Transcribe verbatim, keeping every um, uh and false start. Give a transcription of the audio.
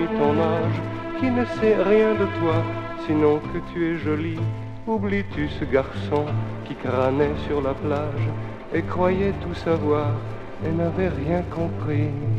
ton âge, qui ne sait rien de toi, sinon que tu es jolie. Oublies-tu ce garçon qui crânait sur la plage et croyait tout savoir et n'avait rien compris?